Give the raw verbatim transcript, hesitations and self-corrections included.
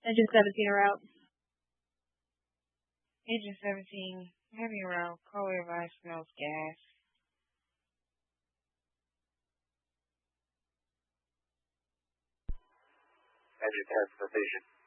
Agent seventeen are out. Agent seventeen, heavy route, caller advice, smells gas. Agent transportation.